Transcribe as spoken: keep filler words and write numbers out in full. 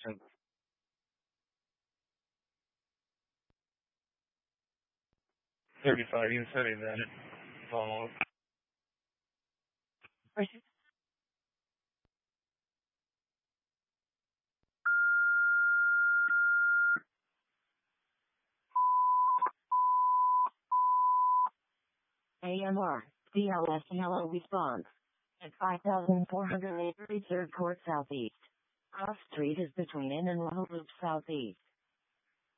And thirty-five, you said that. Follow. A M R, C L S Hello response. At five thousand four hundred eight thirty-third Court Southeast. Cross Street is between Inn and Road Loop Southeast.